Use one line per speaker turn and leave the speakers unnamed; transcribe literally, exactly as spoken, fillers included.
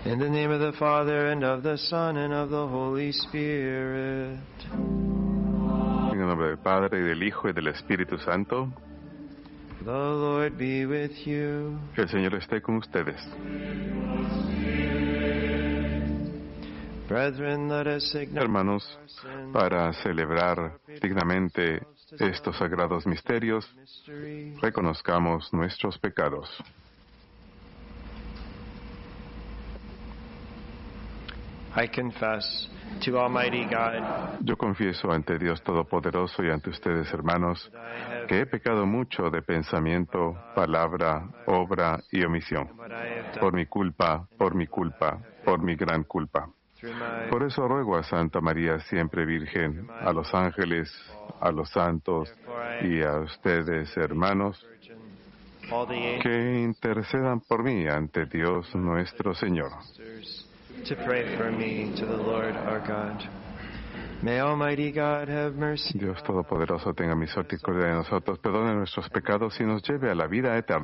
In the name of the Father, and of the Son, and of the Holy Spirit.
En el nombre del Padre, y del Hijo, y del Espíritu Santo.
The Lord be with you.
Que el Señor esté con ustedes.
Brethren, let us acknowledge
Hermanos,
our sins.
para celebrar dignamente estos sagrados misterios, reconozcamos nuestros pecados.
I confess to Almighty God
Yo confieso ante Dios Todopoderoso y ante ustedes, hermanos, que he pecado mucho de pensamiento, palabra, obra y omisión.
what I have done
Por mi culpa, por mi culpa, por mi gran culpa.
through my
Por eso ruego a Santa María siempre Virgen, a los ángeles, a los santos y a ustedes, hermanos,
Virgin, all the angels
que intercedan por mí ante Dios nuestro Señor.
to pray for me to the Lord our God. May Almighty God have mercy.
Dios Todopoderoso tenga misericordia de nosotros, perdone nuestros pecados y nos lleve a la vida eterna.